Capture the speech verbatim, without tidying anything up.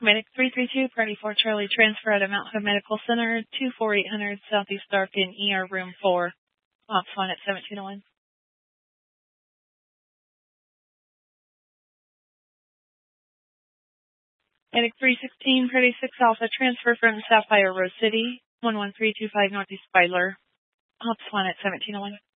Medic three three two, Party four Charlie, transfer at Mount Hood Medical Center, two four eight hundred Southeast Darkin, E R room four. Ops one at seventeen oh one. Medic three sixteen, Party six Alpha, transfer from Sapphire Rose City, one one three two five Northeast Spidler. Ops one at seventeen oh one.